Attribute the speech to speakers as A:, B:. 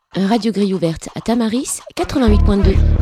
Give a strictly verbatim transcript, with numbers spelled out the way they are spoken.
A: Radio Grille ouverte à Tamaris, quatre-vingt-huit point deux.